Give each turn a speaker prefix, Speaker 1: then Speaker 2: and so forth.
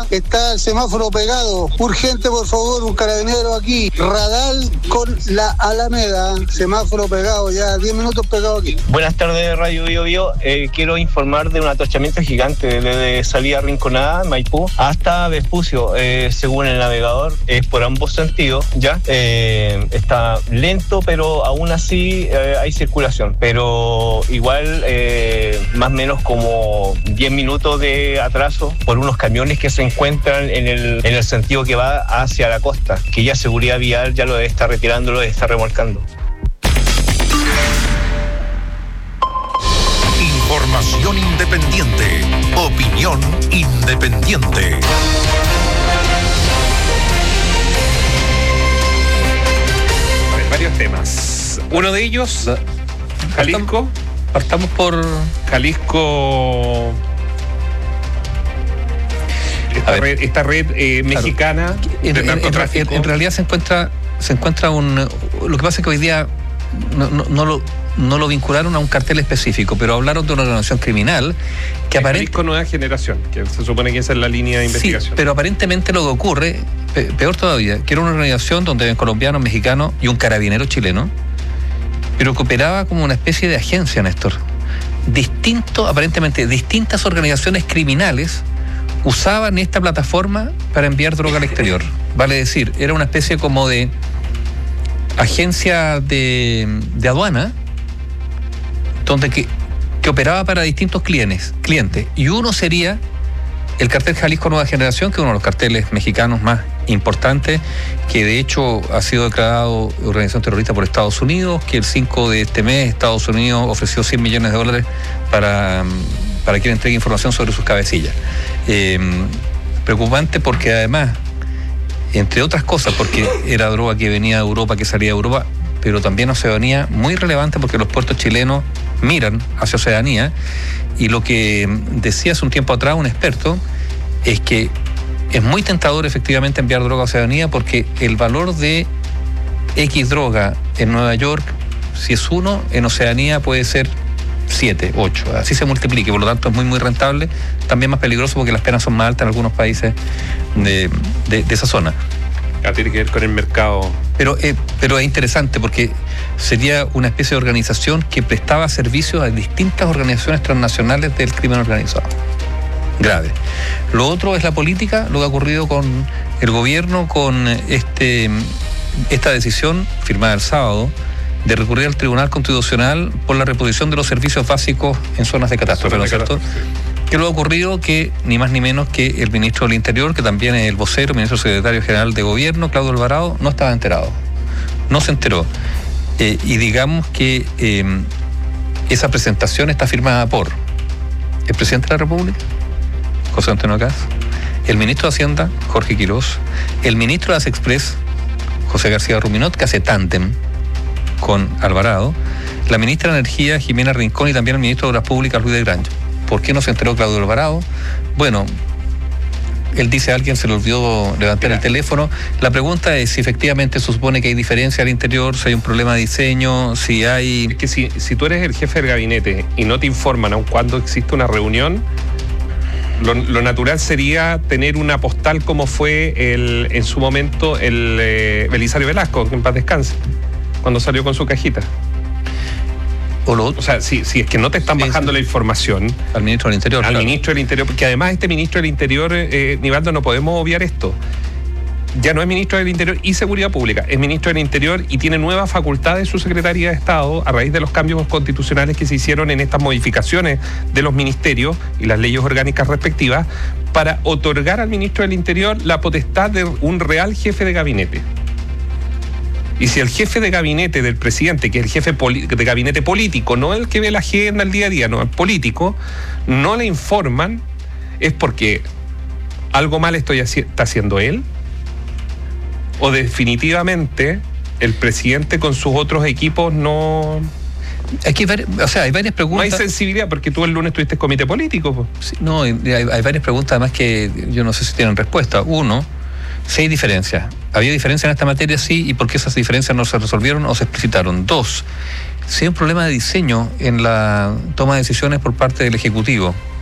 Speaker 1: está el semáforo pegado. Urgente, por favor, un carabinero aquí. Radal con la Alameda. Semáforo pegado, ya 10 minutos pegado aquí.
Speaker 2: Buenas tardes, Radio Bio Bio. Quiero informar de un atochamiento gigante desde salida Rinconada, Maipú, hasta Vespucio. Según el navegador, es por ambos sentidos, ¿ya? Está lento, pero aún así hay circulación. Pero igual, más o menos como 10 minutos de atraso por unos camiones que se encuentran en el sentido que va hacia la costa, que ya seguridad vial ya lo está retirando, lo está remolcando.
Speaker 3: Información independiente, opinión independiente.
Speaker 4: Varios temas. Uno de ellos, Jalisco.
Speaker 5: Partamos por
Speaker 4: Jalisco. Esta red mexicana de narcotráfico.
Speaker 5: En realidad se encuentra lo que pasa es que hoy día no lo vincularon a un cartel específico, pero hablaron de una organización criminal que aparentemente...
Speaker 4: Jalisco Nueva Generación, que se supone que esa es la línea de investigación.
Speaker 5: Sí, pero aparentemente lo que ocurre, peor todavía, que era una organización donde había colombianos, mexicanos y un carabinero chileno, pero que operaba como una especie de agencia, Néstor. Aparentemente distintas organizaciones criminales usaban esta plataforma para enviar droga al exterior. Vale decir, era una especie como de agencia de aduana, donde que operaba para distintos clientes. Y uno sería el cartel Jalisco Nueva Generación, que es uno de los carteles mexicanos más importantes, que de hecho ha sido declarado organización terrorista por Estados Unidos, que el 5 de este mes Estados Unidos ofreció $100 millones para que entregue información sobre sus cabecillas. Preocupante porque además, entre otras cosas, porque era droga que venía de Europa, que salía de Europa, pero también Oceanía, muy relevante porque los puertos chilenos miran hacia Oceanía, y lo que decía hace un tiempo atrás un experto es que es muy tentador efectivamente enviar droga a Oceanía, porque el valor de X droga en Nueva York, si es 1, en Oceanía puede ser 7, 8, así se multiplique, por lo tanto es muy rentable, también más peligroso porque las penas son más altas en algunos países de esa zona.
Speaker 4: Tiene que ver con el mercado.
Speaker 5: Pero es interesante porque sería una especie de organización que prestaba servicios a distintas organizaciones transnacionales del crimen organizado. Grave. Lo otro es la política, lo que ha ocurrido con el gobierno, con esta decisión firmada el sábado de recurrir al Tribunal Constitucional por la reposición de los servicios básicos en zonas de catástrofe, ¿no es cierto? Que lo ha ocurrido que ni más ni menos que el ministro del Interior, que también es el vocero, ministro secretario general de Gobierno, Claudio Alvarado, no estaba enterado. No se enteró. Y digamos que esa presentación está firmada por el presidente de la República, José Antonio Kast, el ministro de Hacienda, Jorge Quirós, el ministro de Asexpress, José García Ruminot, que hace tándem con Alvarado, la ministra de Energía, Jimena Rincón, y también el ministro de Obras Públicas, Luis de Granjo. ¿Por qué no se enteró Claudio Alvarado? Bueno, él dice a alguien se le olvidó levantar el teléfono. La pregunta es si efectivamente se supone que hay diferencia al interior, si hay un problema de diseño, si hay...
Speaker 4: Es que si tú eres el jefe del gabinete y no te informan aun cuando existe una reunión, lo natural sería tener una postal como fue en su momento el Belisario Velasco, que en paz descanse, cuando salió con su cajita. O sea, si es que no te están bajando la información
Speaker 5: al ministro del Interior.
Speaker 4: Ministro del Interior, porque además este ministro del Interior, Nivaldo, no podemos obviar esto. Ya no es ministro del Interior y Seguridad Pública, es ministro del Interior y tiene nuevas facultades su Secretaría de Estado a raíz de los cambios constitucionales que se hicieron en estas modificaciones de los ministerios y las leyes orgánicas respectivas para otorgar al ministro del Interior la potestad de un real jefe de gabinete. Y si el jefe de gabinete del presidente, que es el jefe de gabinete político, no el que ve la agenda el día a día, no, el político, no le informan, es porque algo mal está haciendo él, o definitivamente el presidente con sus otros equipos no...
Speaker 5: Aquí hay varias preguntas.
Speaker 4: No hay sensibilidad, porque tú el lunes tuviste comité político. Pues.
Speaker 5: Sí, no, hay varias preguntas además que yo no sé si tienen respuesta. Uno, si hay diferencias. ¿Había diferencia en esta materia? Sí. ¿Y por qué esas diferencias no se resolvieron o se explicitaron? Dos, si hay un problema de diseño en la toma de decisiones por parte del Ejecutivo.